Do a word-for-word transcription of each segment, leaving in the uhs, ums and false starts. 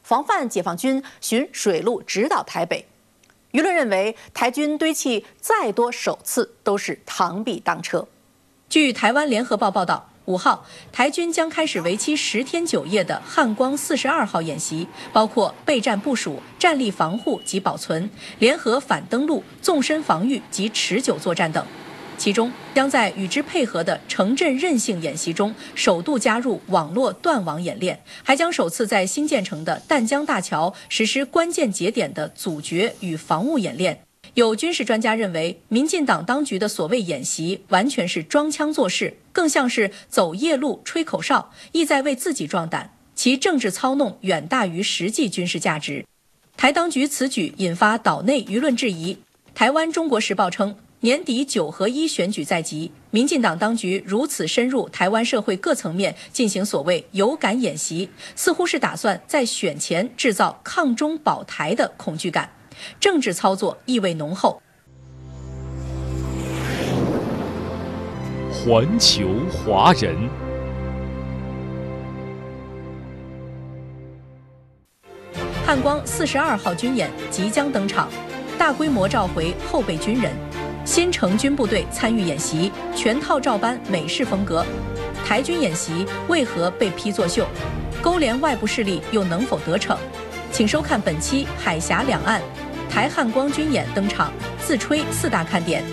防范解放军循水路直捣台北。舆论认为，台军堆砌再多首次都是螳臂当车。据台湾联合报报道，五号台军将开始为期十天九夜的汉光四十二号演习，包括备战部署、战力防护及保存、联合反登陆、纵深防御及持久作战等。其中，将在与之配合的城镇韧性演习中，首度加入网络断网演练，还将首次在新建成的淡江大桥实施关键节点的阻绝与防务演练。有军事专家认为，民进党当局的所谓演习完全是装腔作势，更像是走夜路吹口哨，意在为自己壮胆，其政治操弄远大于实际军事价值。台当局此举引发岛内舆论质疑。台湾《中国时报》称，年底九合一选举在即，民进党当局如此深入台湾社会各层面进行所谓有感演习，似乎是打算在选前制造抗中保台的恐惧感，政治操作意味浓厚。 环球华人， 汉光四十二号军演即将登场，大规模召回后备军人。新成军部队参与演习，全套照搬美式风格。台军演习为何被批作秀？勾连外部势力又能否得逞？请收看本期《海峡两岸》，台汉光军演登场，自吹四大看点。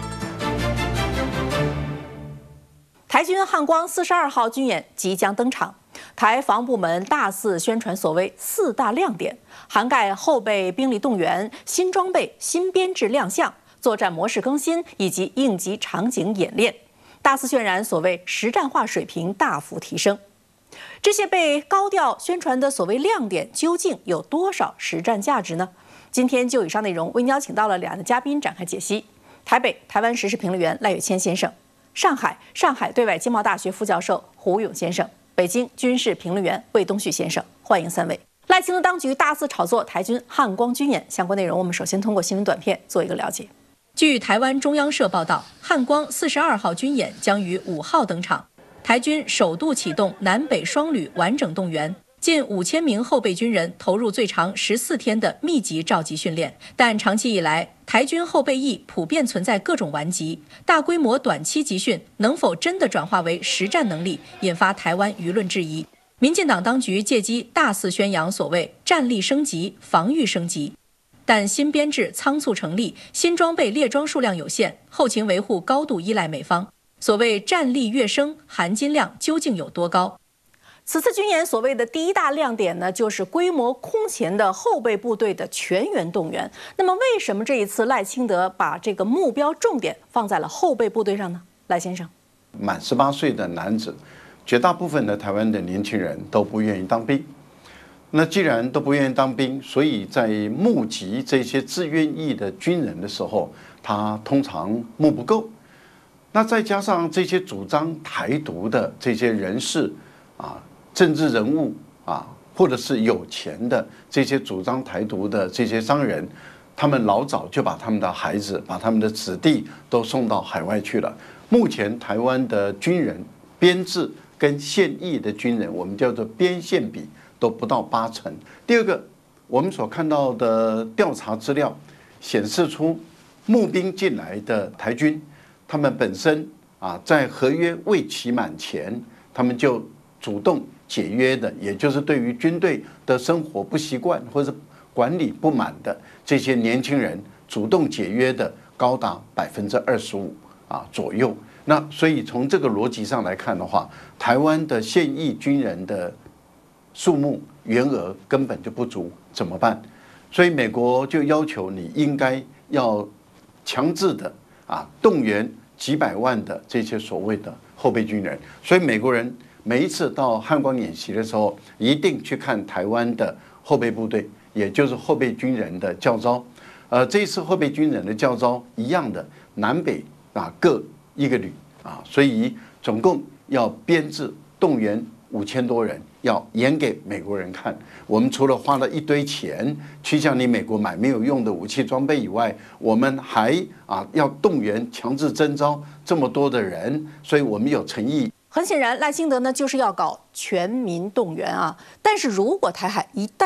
台军汉光四十二号军演即将登场，台防部门大肆宣传所谓四大亮点，涵盖后备兵力动员、新装备、新编制亮相、作战模式更新以及应急场景演练，大肆渲染所谓实战化水平大幅提升。这些被高调宣传的所谓亮点，究竟有多少实战价值呢？今天就以上内容，为您邀请到了两岸的嘉宾展开解析。台北台湾时事评论员赖岳谦先生，上海上海对外经贸大学副教授胡勇先生，北京军事评论员魏东旭先生，欢迎三位。赖清德当局大肆炒作台军汉光军演，相关内容我们首先通过新闻短片做一个了解。据台湾中央社报道，汉光四十二号军演将于五号登场。台军首度启动南北双旅完整动员，近五千名后备军人投入最长十四天的密集召集训练。但长期以来，台军后备役普遍存在各种顽疾，大规模短期集训能否真的转化为实战能力，引发台湾舆论质疑。民进党当局借机大肆宣扬所谓战力升级、防御升级。但新编制仓促成立，新装备列装数量有限，后勤维护高度依赖美方。所谓战力跃升，含金量究竟有多高？此次军演所谓的第一大亮点呢，就是规模空前的后备部队的全员动员。那么，为什么这一次赖清德把这个目标重点放在了后备部队上呢？赖先生， 满十八岁的男子，绝大部分的台湾的年轻人都不愿意当兵。那既然都不愿意当兵，所以在募集这些自愿役的军人的时候，他通常募不够。那再加上这些主张台独的这些人士啊，政治人物啊，或者是有钱的这些主张台独的这些商人，他们老早就把他们的孩子、把他们的子弟都送到海外去了。目前台湾的军人编制跟现役的军人，我们叫做编现比，都不到八成。第二个，我们所看到的调查资料显示出，募兵进来的台军，他们本身啊，在合约未期满前，他们就主动解约的，也就是对于军队的生活不习惯或者管理不满的这些年轻人，主动解约的高达百分之二十五啊左右。那所以从这个逻辑上来看的话，台湾的现役军人的数目员额根本就不足，怎么办？所以美国就要求你应该要强制的啊动员几百万的这些所谓的后备军人。所以美国人每一次到汉光演习的时候，一定去看台湾的后备部队，也就是后备军人的教召。呃，这一次后备军人的教召一样的，南北啊各一个旅啊，所以总共要编制动员五千多人，要演给美国人看。我们除了花了一堆钱去向你美国买没有用的武器装备以外，我们还啊要动员强制征召这么多的人，所以我们有诚意。 很显然，赖清德呢就是要搞全民动员啊。但是如果台海一旦